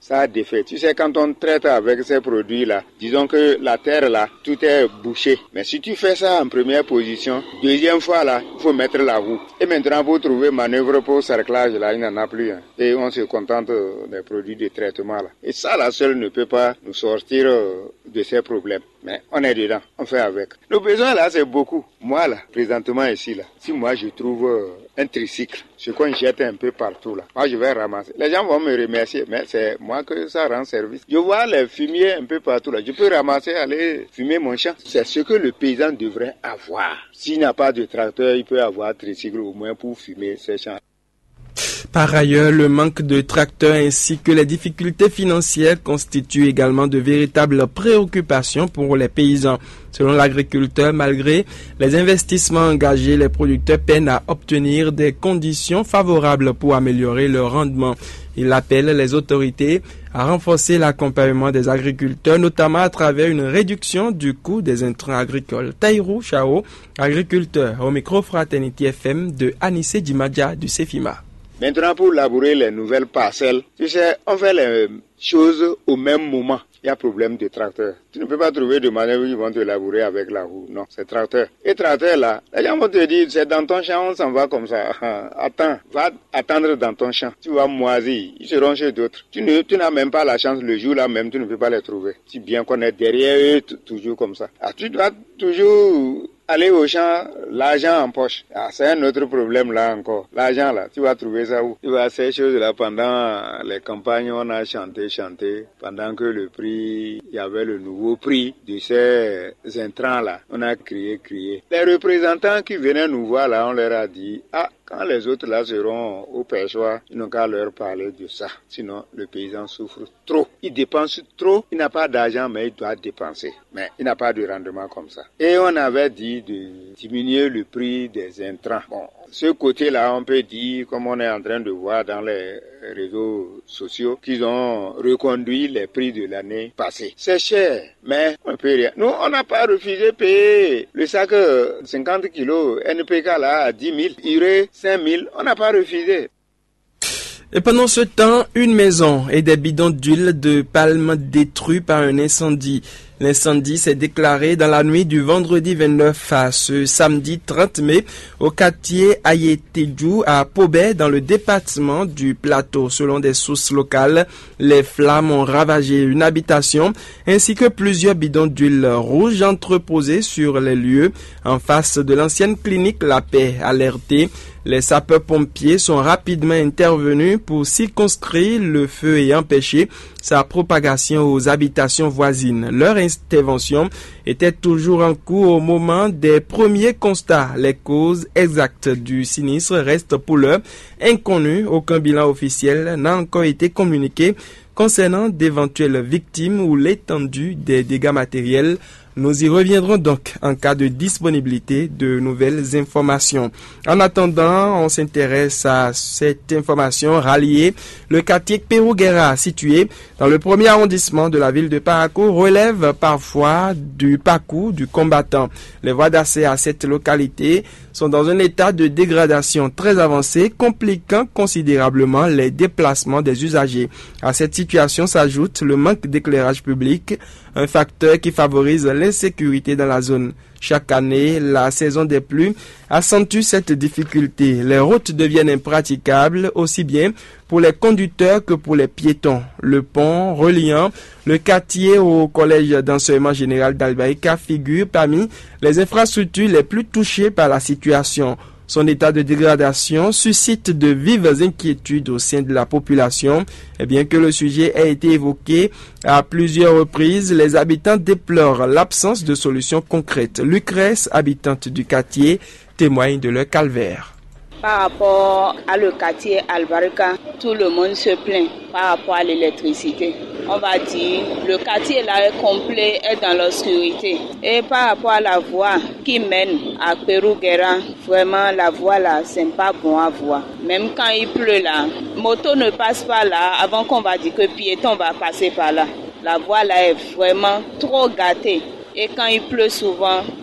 ça a défait. Tu sais, quand on traite avec ces produits-là, disons que la terre là, tout est bouché. Mais si tu fais ça en première position, deuxième fois là, il faut mettre la roue. Et maintenant, pour trouver manœuvre pour cerclage là, il n'en a plus. Et on se contente des produits de traitement là. Et ça, la seule ne peut pas nous sortir de ces problèmes. Mais on est dedans, on fait avec. Nos besoins là, c'est beaucoup. Moi là, présentement ici là, si moi je trouve un tricycle, ce qu'on jette un peu partout là, moi je vais ramasser. Les gens vont me remercier, mais c'est moi que ça rend service. Je vois les fumiers un peu partout là, je peux ramasser, aller fumer mon champ. C'est ce que le paysan devrait avoir. S'il n'a pas de tracteur, il peut avoir un tricycle au moins pour fumer ses champs. Par ailleurs, le manque de tracteurs ainsi que les difficultés financières constituent également de véritables préoccupations pour les paysans. Selon l'agriculteur, malgré les investissements engagés, les producteurs peinent à obtenir des conditions favorables pour améliorer leur rendement. Il appelle les autorités à renforcer l'accompagnement des agriculteurs, notamment à travers une réduction du coût des intrants agricoles. Taïrou Chao, agriculteur, au micro Fraternité FM de Anissé Dimadja du Cefima. Maintenant, pour labourer les nouvelles parcelles, tu sais, on fait les choses au même moment. Il y a problème de tracteur. Tu ne peux pas trouver de manœuvre où ils vont te labourer avec la roue. Non, c'est tracteur. Et tracteur là, les gens vont te dire, c'est dans ton champ, on s'en va comme ça. Attends, va attendre dans ton champ. Tu vas moisir, ils seront chez d'autres. Tu n'as même pas la chance, le jour là même, tu ne peux pas les trouver. Si bien qu'on est derrière eux, toujours comme ça. Tu dois toujours aller au champ, l'argent en poche. C'est un autre problème là encore. L'argent là, tu vas trouver ça où? Tu vois, ces choses-là, pendant les campagnes, on a chanté. Pendant que le prix, il y avait le nouveau prix de ces intrants là. On a crié. Les représentants qui venaient nous voir là, on leur a dit, quand les autres là seront au perchoir, ils n'ont qu'à leur parler de ça. Sinon, le paysan souffre trop. Il dépense trop. Il n'a pas d'argent, mais il doit dépenser. Mais il n'a pas de rendement comme ça. Et on avait dit de diminuer le prix des intrants. Bon, ce côté-là, on peut dire, comme on est en train de voir dans les réseaux sociaux, qu'ils ont reconduit les prix de l'année passée. C'est cher, mais on ne peut rien. Nous, on n'a pas refusé de payer le sac 50 kilos NPK là à 10 000, urée 5 000. On n'a pas refusé. Et pendant ce temps, une maison et des bidons d'huile de palme détruits par un incendie. L'incendie s'est déclaré dans la nuit du vendredi 29 à ce samedi 30 mai au quartier Ayetedjou à Pobé dans le département du Plateau. Selon des sources locales, les flammes ont ravagé une habitation ainsi que plusieurs bidons d'huile rouge entreposés sur les lieux en face de l'ancienne clinique La Paix. Alertés, les sapeurs-pompiers sont rapidement intervenus pour circonscrire le feu et empêcher sa propagation aux habitations voisines. Leur intervention était toujours en cours au moment des premiers constats. Les causes exactes du sinistre restent pour l'heure inconnues. Aucun bilan officiel n'a encore été communiqué concernant d'éventuelles victimes ou l'étendue des dégâts matériels. Nous y reviendrons donc en cas de disponibilité de nouvelles informations. En attendant, on s'intéresse à cette information ralliée. Le quartier Pérouguera, situé dans le premier arrondissement de la ville de Parakou, relève parfois du parcours du combattant. Les voies d'accès à cette localité sont dans un état de dégradation très avancé, compliquant considérablement les déplacements des usagers. À cette situation s'ajoute le manque d'éclairage public, un facteur qui favorise l'insécurité dans la zone. Chaque année, la saison des pluies accentue cette difficulté. Les routes deviennent impraticables aussi bien pour les conducteurs que pour les piétons. Le pont reliant le quartier au collège d'enseignement général d'Albaïka figure parmi les infrastructures les plus touchées par la situation. Son état de dégradation suscite de vives inquiétudes au sein de la population. Et bien que le sujet ait été évoqué à plusieurs reprises, les habitants déplorent l'absence de solutions concrètes. Lucrèce, habitante du quartier, témoigne de leur calvaire. Par rapport à le quartier Albarka, tout le monde se plaint par rapport à l'électricité. On va dire, le quartier là est complet, est dans l'obscurité. Et par rapport à la voie qui mène à Pérouguera, vraiment la voie là, c'est pas bon à voir. Même quand il pleut là, moto ne passe pas là avant qu'on va dire que piéton va passer par là. La voie là est vraiment trop gâtée. Et quand il pleut souvent,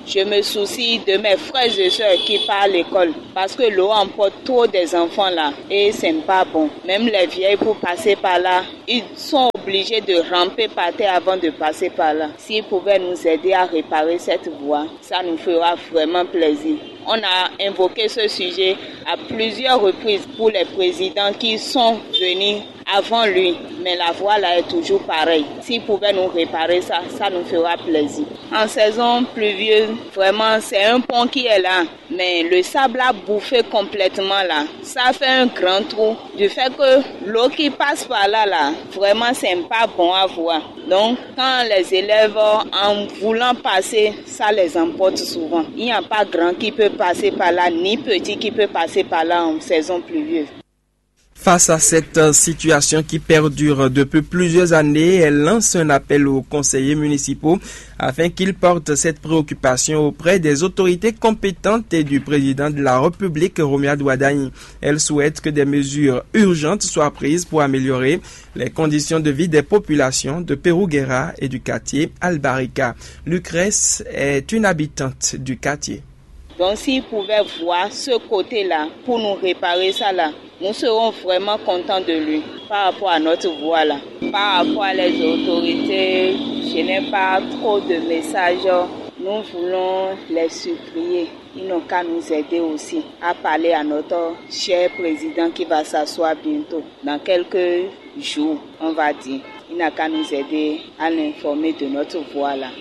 je me soucie de mes frères et sœurs qui partent à l'école parce que l'eau emporte trop des enfants là et c'est pas bon. Même les vieilles pour passer par là, ils sont obligés de ramper par terre avant de passer par là. S'ils pouvaient nous aider à réparer cette voie, ça nous fera vraiment plaisir. On a invoqué ce sujet à plusieurs reprises pour les présidents qui sont venus avant lui, mais la voie là est toujours pareille. S'ils pouvaient nous réparer ça, ça nous fera plaisir. En saison pluvieuse, vraiment c'est un pont qui est là, mais le sable a bouffé complètement là. Ça fait un grand trou. Du fait que l'eau qui passe par là, vraiment c'est pas bon à voir. Donc quand les élèves en voulant passer, ça les emporte souvent. Il n'y a pas grand qui peut passer par là, ni petit qui peut passer par là en saison pluvieuse. Face à cette situation qui perdure depuis plusieurs années, elle lance un appel aux conseillers municipaux afin qu'ils portent cette préoccupation auprès des autorités compétentes et du président de la République, Romuald Wadani. Elle souhaite que des mesures urgentes soient prises pour améliorer les conditions de vie des populations de Perouguera et du quartier Albarika. Lucrèce est une habitante du quartier. Donc s'ils pouvaient voir ce côté-là pour nous réparer ça là, nous serons vraiment contents de lui par rapport à notre voie là. Par rapport à les autorités, je n'ai pas trop de messages. Nous voulons les supplier. Ils n'ont qu'à nous aider aussi à parler à notre cher président qui va s'asseoir bientôt, dans quelques jours, on va dire. Il n'a qu'à nous aider à l'informer de notre voie là.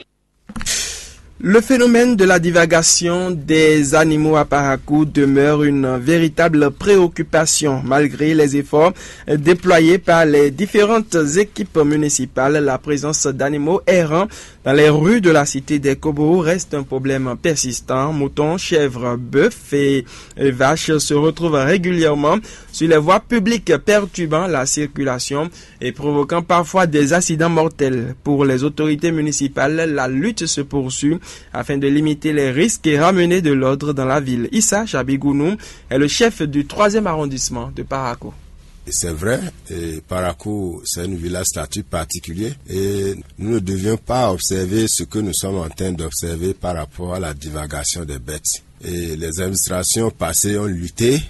Le phénomène de la divagation des animaux à Parakou demeure une véritable préoccupation. Malgré les efforts déployés par les différentes équipes municipales, la présence d'animaux errants dans les rues de la cité des Kobos reste un problème persistant. Moutons, chèvres, bœufs et vaches se retrouvent régulièrement sur les voies publiques, perturbant la circulation et provoquant parfois des accidents mortels. Pour les autorités municipales, la lutte se poursuit afin de limiter les risques et ramener de l'ordre dans la ville. Issa Chabigounou est le chef du 3e arrondissement de Parakou. C'est vrai, Parakou, c'est une ville à statut particulier et nous ne devions pas observer ce que nous sommes en train d'observer par rapport à la divagation des bêtes. Et les administrations passées ont lutté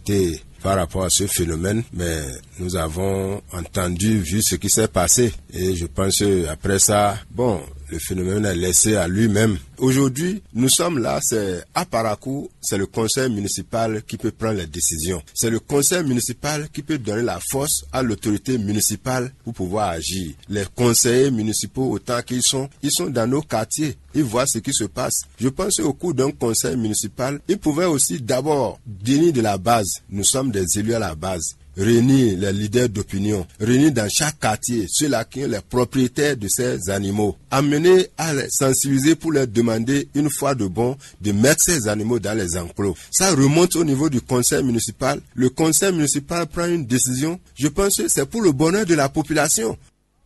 par rapport à ce phénomène, mais nous avons entendu, vu ce qui s'est passé. Et je pense après ça, le phénomène est laissé à lui-même. Aujourd'hui, nous sommes là, c'est à Parakou, c'est le conseil municipal qui peut prendre les décisions. C'est le conseil municipal qui peut donner la force à l'autorité municipale pour pouvoir agir. Les conseillers municipaux, autant qu'ils sont, ils sont dans nos quartiers. Ils voient ce qui se passe. Je pense au cours d'un conseil municipal, ils pouvaient aussi d'abord venir de la base. Nous sommes des élus à la base. Réunir les leaders d'opinion, réunir dans chaque quartier ceux-là qui sont les propriétaires de ces animaux, amener à les sensibiliser pour leur demander une fois de bon de mettre ces animaux dans les enclos. Ça remonte au niveau du conseil municipal. Le conseil municipal prend une décision. Je pense que c'est pour le bonheur de la population.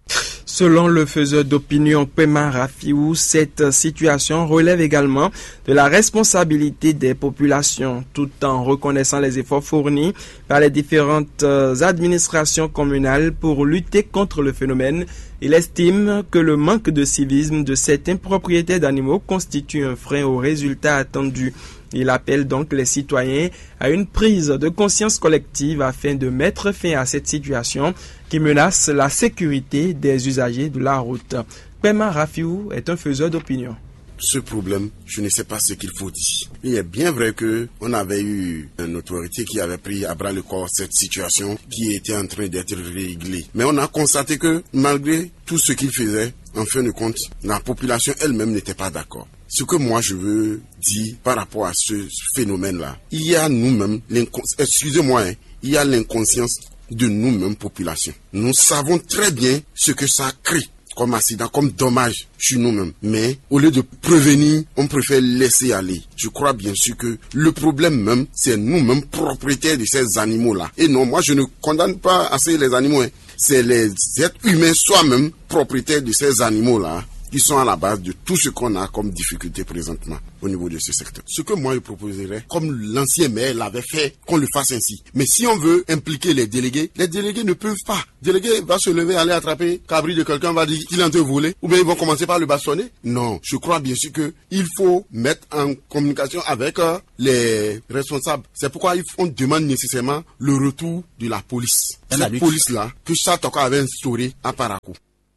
Selon le faiseur d'opinion Pema Rafiou, cette situation relève également de la responsabilité des populations, tout en reconnaissant les efforts fournis par les différentes administrations communales pour lutter contre le phénomène. Il estime que le manque de civisme de certains propriétaires d'animaux constitue un frein aux résultats attendus. Il appelle donc les citoyens à une prise de conscience collective afin de mettre fin à cette situation qui menace la sécurité des usagers de la route. Pema Rafiou est un faiseur d'opinion. Ce problème, je ne sais pas ce qu'il faut dire. Il est bien vrai qu'on avait eu une autorité qui avait pris à bras le corps cette situation qui était en train d'être réglée. Mais on a constaté que malgré tout ce qu'il faisait, en fin de compte, la population elle-même n'était pas d'accord. Ce que moi je veux dire par rapport à ce phénomène-là, il y a nous-mêmes, il y a l'inconscience de nous-mêmes population. Nous savons très bien ce que ça crée comme accident, comme dommage sur nous-mêmes. Mais au lieu de prévenir, on préfère laisser aller. Je crois bien sûr que le problème même, c'est nous-mêmes propriétaires de ces animaux-là. Et non, moi je ne condamne pas assez les animaux. C'est les êtres humains soi-même propriétaires de ces animaux-là qui sont à la base de tout ce qu'on a comme difficulté présentement au niveau de ce secteur. Ce que moi je proposerais, comme l'ancien maire l'avait fait, qu'on le fasse ainsi. Mais si on veut impliquer les délégués ne peuvent pas. Le délégué va se lever, aller attraper cabri de quelqu'un, va dire qu'il est en train de voler, ou bien ils vont commencer par le bâtonner. Non, je crois bien sûr qu'il faut mettre en communication avec les responsables. C'est pourquoi on demande nécessairement le retour de la police. Cette police-là, que Chatoka avait instaurée à Parakou.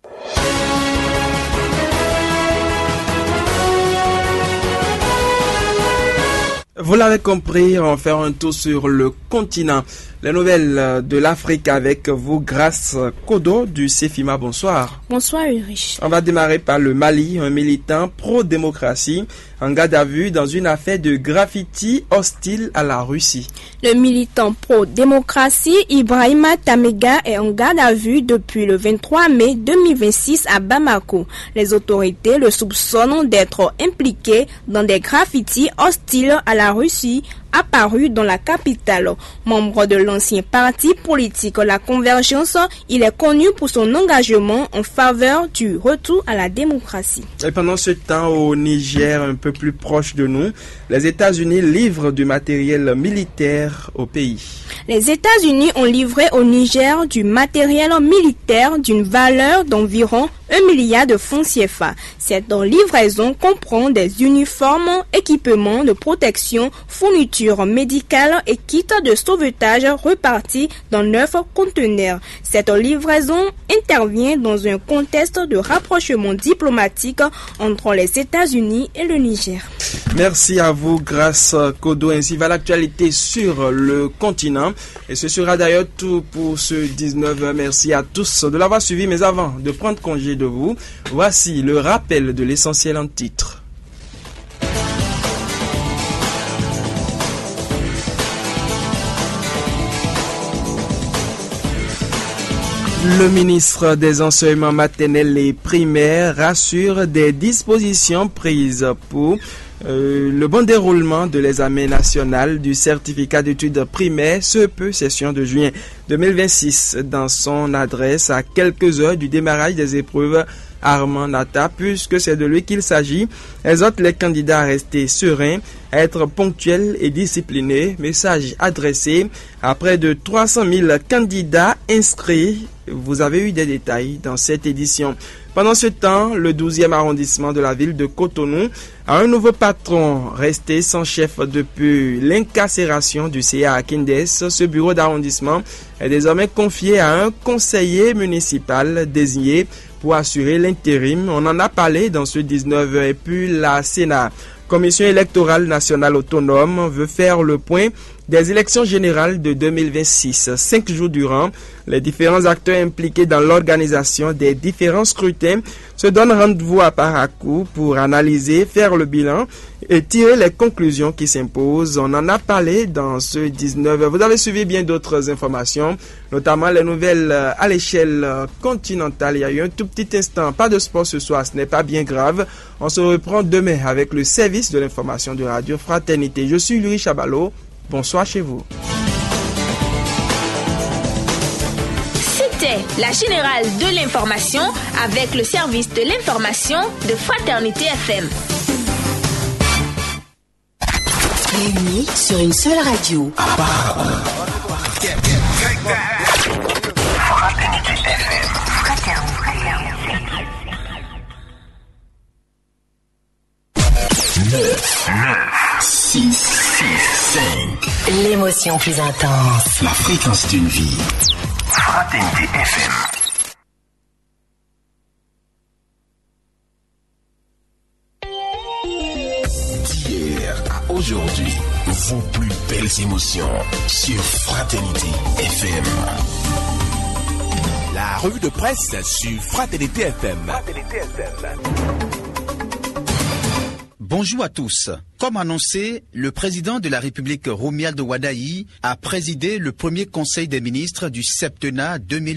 Vous l'avez compris, on va faire un tour sur le continent. Les nouvelles de l'Afrique avec vous, Grace Kodo du CEFIMA. Bonsoir. Bonsoir Ulrich. On va démarrer par le Mali, un militant pro-démocratie en garde à vue dans une affaire de graffiti hostile à la Russie. Le militant pro-démocratie Ibrahima Tamega est en garde à vue depuis le 23 mai 2026 à Bamako. Les autorités le soupçonnent d'être impliqué dans des graffitis hostiles à la Russie apparu dans la capitale. Membre de l'ancien parti politique La Convergence, il est connu pour son engagement en faveur du retour à la démocratie. Et pendant ce temps, au Niger, un peu plus proche de nous, les États-Unis livrent du matériel militaire au pays. Les États-Unis ont livré au Niger du matériel militaire d'une valeur d'environ 1 milliard de francs CFA. Cette livraison comprend des uniformes, équipements de protection, fournitures médicales et kits de sauvetage repartis dans 9 conteneurs. Cette livraison intervient dans un contexte de rapprochement diplomatique entre les États-Unis et le Niger. Merci à vous, Grace Kodo. Ainsi va l'actualité sur le continent. Et ce sera d'ailleurs tout pour ce 19. Merci à tous de l'avoir suivi. Mais avant de prendre congé de vous, voici le rappel de l'essentiel en titre. Le ministre des Enseignements maternels et primaires rassure des dispositions prises pour le bon déroulement de l'examen national du certificat d'études primaires ce peu session de juin 2026 dans son adresse à quelques heures du démarrage des épreuves. Armand Nata, puisque c'est de lui qu'il s'agit, exhorte les candidats à rester sereins, à être ponctuels et disciplinés. Message adressé à près de 300 000 candidats inscrits. Vous avez eu des détails dans cette édition. Pendant ce temps, le 12e arrondissement de la ville de Cotonou a un nouveau patron resté sans chef depuis l'incarcération du CA à Kindes. Ce bureau d'arrondissement est désormais confié à un conseiller municipal désigné pour assurer l'intérim. On en a parlé dans ce 19 et puis la Sénat, Commission électorale nationale autonome, veut faire le point des élections générales de 2026. 5 jours durant, les différents acteurs impliqués dans l'organisation des différents scrutins se donnent rendez-vous à Parakou pour analyser, faire le bilan et tirer les conclusions qui s'imposent. On en a parlé dans ce 19. Vous avez suivi bien d'autres informations, notamment les nouvelles à l'échelle continentale. Il y a eu un tout petit instant, pas de sport ce soir, ce n'est pas bien grave. On se reprend demain avec le service de l'information de Radio Fraternité. Je suis Louis Chabalot. Bonsoir chez vous. C'était la générale de l'information avec le service de l'information de Fraternité FM. Réunis sur une seule radio. Fraternité FM. L'émotion plus intense. La fréquence d'une vie. Fraternité FM. D'hier à aujourd'hui, vos plus belles émotions sur Fraternité FM. La revue de presse sur Fraternité FM. Bonjour à tous. Comme annoncé, le président de la République Romuald Wadayi a présidé le premier conseil des ministres du septennat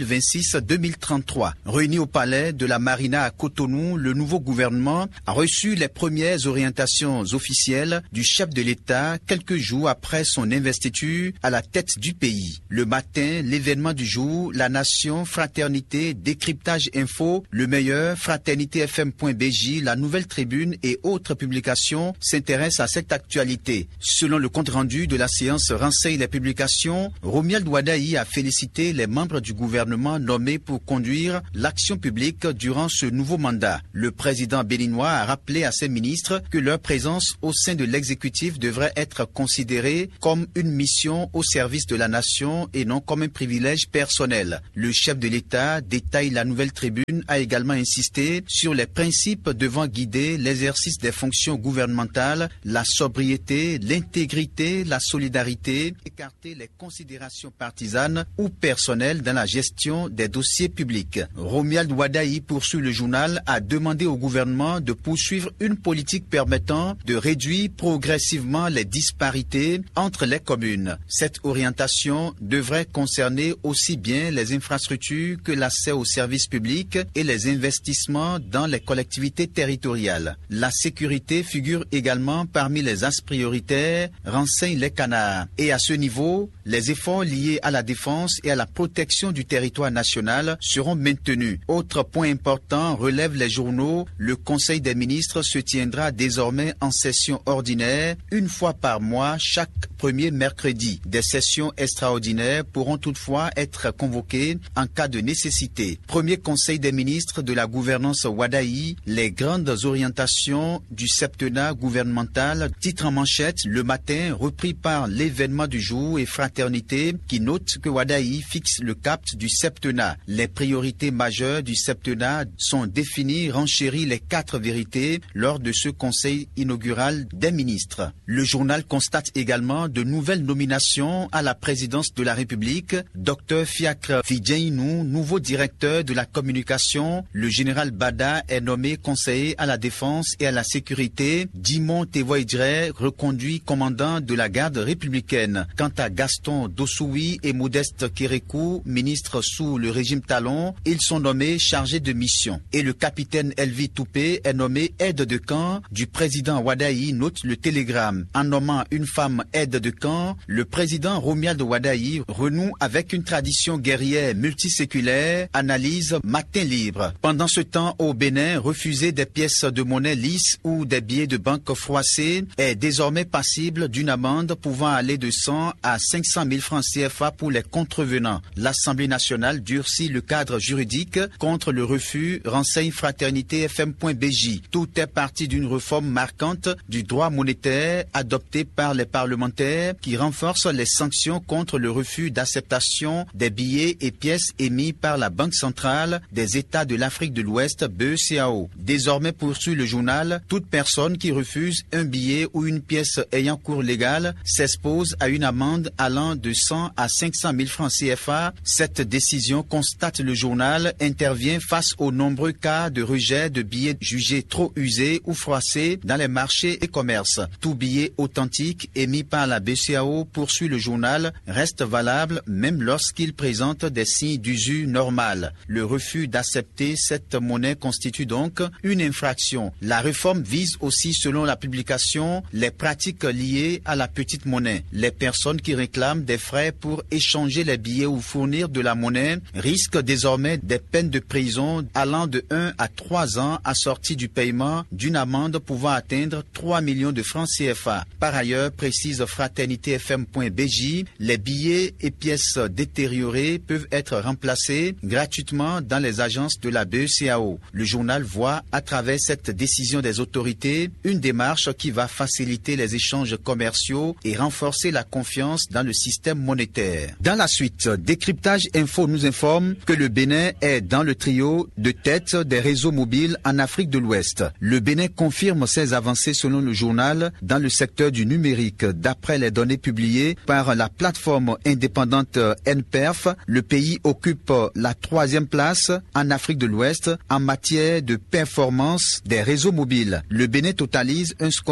2026-2033. Réuni au palais de la Marina à Cotonou, le nouveau gouvernement a reçu les premières orientations officielles du chef de l'État quelques jours après son investiture à la tête du pays. Le matin, l'événement du jour, La Nation, Fraternité, Décryptage Info, Le Meilleur, FraternitéFM.bj, La Nouvelle Tribune et autres publications s'intéressent à cette actualité. Selon le compte-rendu de la séance Renseigne les publications, Romuald Wadayi a félicité les membres du gouvernement nommés pour conduire l'action publique durant ce nouveau mandat. Le président béninois a rappelé à ses ministres que leur présence au sein de l'exécutif devrait être considérée comme une mission au service de la nation et non comme un privilège personnel. Le chef de l'État, détaille la Nouvelle Tribune, a également insisté sur les principes devant guider l'exercice des fonctions gouvernementales, la sobriété, l'intégrité, la solidarité, écarter les considérations partisanes ou personnelles dans la gestion des dossiers publics. Romuald Wadayi, poursuit le journal, a demandé au gouvernement de poursuivre une politique permettant de réduire progressivement les disparités entre les communes. Cette orientation devrait concerner aussi bien les infrastructures que l'accès aux services publics et les investissements dans les collectivités territoriales. La sécurité figure également parmi les axes prioritaires, renseignent les canards. Et à ce niveau, les efforts liés à la défense et à la protection du territoire national seront maintenus. Autre point important, relèvent les journaux, le Conseil des ministres se tiendra désormais en session ordinaire, une fois par mois, chaque premier mercredi. Des sessions extraordinaires pourront toutefois être convoquées en cas de nécessité. Premier Conseil des ministres de la gouvernance Wadayi, les grandes orientations du septennat gouvernemental, titre en manchette le matin, repris par l'événement du jour et Fraternité, qui note que Wadayi fixe le cap du septennat. Les priorités majeures du septennat sont définies, renchérit les 4 vérités lors de ce conseil inaugural des ministres. Le journal constate également de nouvelles nominations à la présidence de la République. Dr Fiacre Fidjainou, nouveau directeur de la communication. Le général Bada est nommé conseiller à la défense et à la sécurité. Dimon Tevoidre, reconduit commandant de la garde républicaine. Quant à Gaston Dossoui et Modeste Kérékou, ministres sous le régime Talon, ils sont nommés chargés de mission. Et le capitaine Elvi Toupé est nommé aide de camp du président Wadayi, note le Télégramme. En nommant une femme aide de camp, le président Romuald Wadayi renoue avec une tradition guerrière multiséculaire, analyse Matin Libre. Pendant ce temps, au Bénin, refuser des pièces de monnaie lisses ou des billets de banque froissés est désormais passible d'une amende pouvant aller de 100 à 500 000 francs CFA pour les contrevenants. L'Assemblée nationale durcit le cadre juridique contre le refus, renseigne FraternitéFM.bj. Tout est parti d'une réforme marquante du droit monétaire adoptée par les parlementaires qui renforce les sanctions contre le refus d'acceptation des billets et pièces émis par la Banque centrale des États de l'Afrique de l'Ouest, BECAO. Désormais, poursuit le journal, toute personne qui refuse un billet ou une pièce ayant cours légal s'expose à une amende allant de 100 à 500 000 francs CFA. Cette décision, constate le journal, intervient face aux nombreux cas de rejet de billets jugés trop usés ou froissés dans les marchés et commerces. Tout billet authentique émis par la BCAO, poursuit le journal, reste valable même lorsqu'il présente des signes d'usure normal. Le refus d'accepter cette monnaie constitue donc une infraction. La réforme vise aussi, selon la publication, les pratiques liées à la petite monnaie. Les personnes qui réclament des frais pour échanger les billets ou fournir de la monnaie risquent désormais des peines de prison allant de 1 à 3 ans assorties du paiement d'une amende pouvant atteindre 3 millions de francs CFA. Par ailleurs, précise FraternitéFM.bj, les billets et pièces détériorées peuvent être remplacés gratuitement dans les agences de la BECAO. Le journal voit, à travers cette décision des autorités, une démarche qui va faciliter les échanges commerciaux et renforcer la confiance dans le système monétaire. Dans la suite, Décryptage Info nous informe que le Bénin est dans le trio de tête des réseaux mobiles en Afrique de l'Ouest. Le Bénin confirme ses avancées selon le journal dans le secteur du numérique. D'après les données publiées par la plateforme indépendante NPerf, le pays occupe la 3e place en Afrique de l'Ouest en matière de performance des réseaux mobiles. Le Bénin totalise un score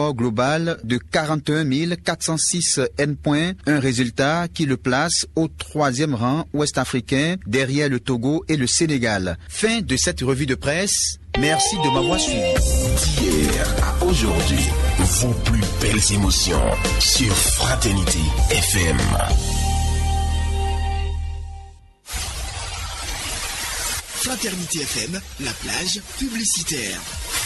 score global de 41 406 N points, un résultat qui le place au 3e rang ouest-africain derrière le Togo et le Sénégal. Fin de cette revue de presse. Merci de m'avoir suivi. D'hier à aujourd'hui, vos plus belles émotions sur Fraternité FM. Fraternité FM, la plage publicitaire.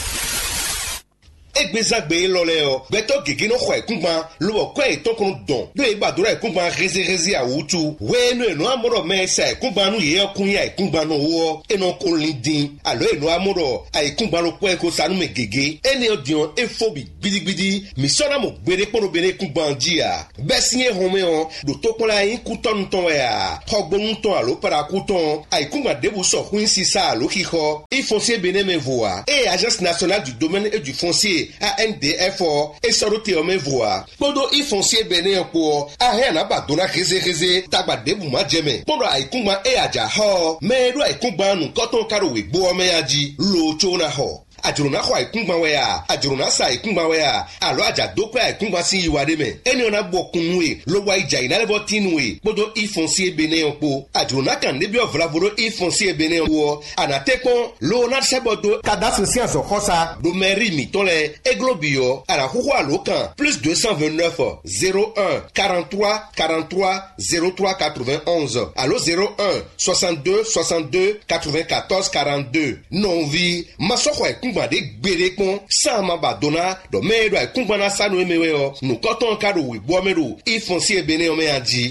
Egbezagbe loleo beto gege no khwe kungba lo kwe to kun don do e gbadura kungba reze awutu we no eno amoro mese kungba nu ye kun ya kungba no wo eno kolindin alo eno amoro ai kungba lo kwe ko sanu me gege eni odion efobi gidigidi misona mo gbere poro bere kungba njia besinye home on do to kola yin kuton ton ya hogbon ton alo para kuton ai kungba debu so kun sisa alo kiko ifonse bene me voa et agence nationale du domaine et du foncier ANDFO et Sarote Omevoa. Podo i foncier bene ko a he na ba dona reze tagba debu ma jeme. Podo ai kuma e aja ho me do ai kuma nu koton karo we gbo me aji lo cho na ho. Ajuruna kwa ikungba wea, ajuruna sa ikungba wea, alo aja dokwa ikungba si yiwade me. Eni ona bokunwe, lo wa ija inalebo tinwe, bodo ifonsi bene yonpo. Ajuruna kan nebi ovravoro ifonsi bene yonpo. Anatekon, lo na sebodo, kadastre sianso kosa, do meri mitole, eglobio, ala huhu alokan, plus 229, 01, 43, 43, 03, 91, alo 01, 62, 62, 94, 42. Non vi, maso kwa ikungba de gbere kon sama badona do medo ai kumbana sanu emewe no koton kado we bomedo ifonsi ebene omeaji.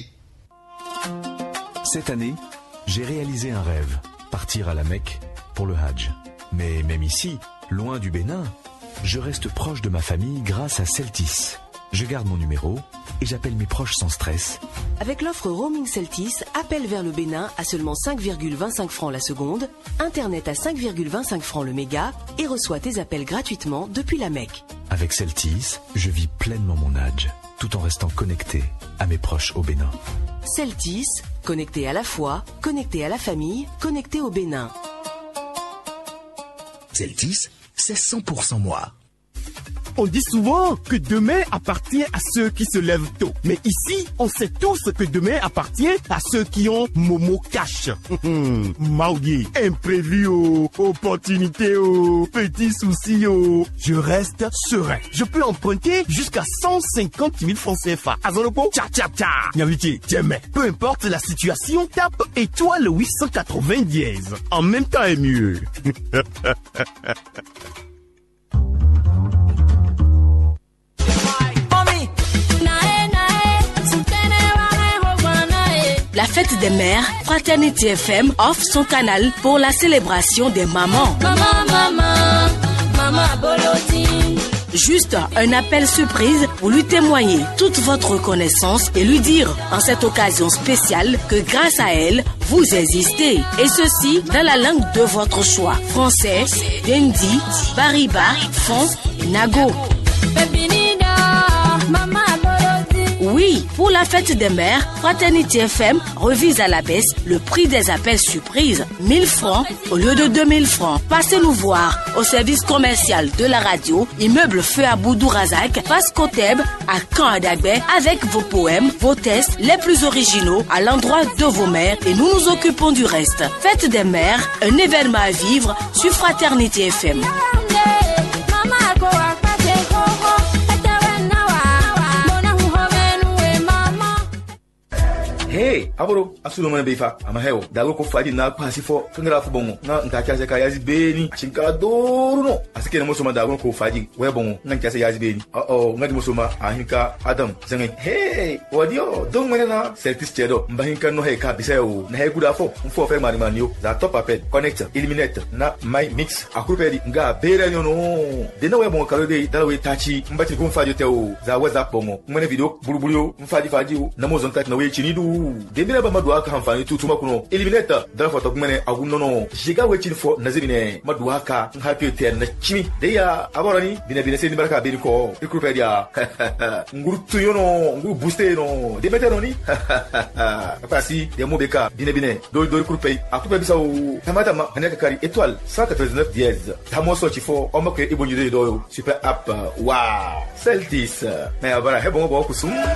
Cette année, j'ai réalisé un rêve, partir à la Mecque pour le Hajj. Mais même ici, loin du Bénin, je reste proche de ma famille grâce à Celtis. Je garde mon numéro et j'appelle mes proches sans stress. Avec l'offre Roaming Celtis, appel vers le Bénin à seulement 5,25 francs la seconde, Internet à 5,25 francs le méga et reçois tes appels gratuitement depuis la Mecque. Avec Celtis, je vis pleinement mon Hajj, tout en restant connecté à mes proches au Bénin. Celtis, connecté à la foi, connecté à la famille, connecté au Bénin. Celtis, c'est 100% moi. On dit souvent que demain appartient à ceux qui se lèvent tôt. Mais ici, on sait tous que demain appartient à ceux qui ont Momo Cash. Maouye, imprévu, opportunité, petit souci, je reste serein. Je peux emprunter jusqu'à 150 000 francs CFA. Azonopo, tcha tcha tcha. Nyaviti, jamais. Peu importe la situation, tape étoile 890. En même temps est mieux. La fête des mères, Fraternité FM offre son canal pour la célébration des mamans. Maman, juste un appel surprise pour lui témoigner toute votre reconnaissance et lui dire en cette occasion spéciale que grâce à elle, vous existez. Et ceci dans la langue de votre choix. Français, Dendi, Bariba, Fon, Nago. Oui, pour la fête des mères, Fraternité FM revise à la baisse le prix des appels surprises. 1000 francs au lieu de 2000 francs. Passez nous voir au service commercial de la radio, immeuble Feu à Boudou Razak, face Koteb, à Caen-Adagbe, avec vos poèmes, vos tests les plus originaux à l'endroit de vos mères et nous nous occupons du reste. Fête des mères, un événement à vivre sur Fraternité FM. Hey, aboro asulo mana beifa ama heo dago ko fadi na pasi fo tunira fu bongo na ntakia se ka yazi beni chinka doru no asike mo soma dago ko fadi we bongo ntakia se yazi beni ngadi mo soma ahinka adam zengi hey wadio dong mena na Celtis chedo mbahinka no he ka biseo na he guda fo mfo fe mari manio za top appel connector eliminator na my mix akurupedi nga bere no de na we bongo kalode dala we tachi mbati ko fadi teo za whatsapp bongo ngene video bulubulu mfadi fadi na mo zonta na we chinidu debina ba madwa ka hanfani tutuma kuno eliminate da fa to kumene agunno jiga wecin fo nazibine madwa ka happy ten na chimi de ya aborani bina se ni baraka be ko ikrupedia ngurtu yono ngu booster no de metero ni pasi de mobeka bina do ikrupe akupe bisa o tamata ma haneka kari étoile 199 dièse tamoso chifo o makwe ibonyi do super app wow Celtis mais abara hebongo bo kusum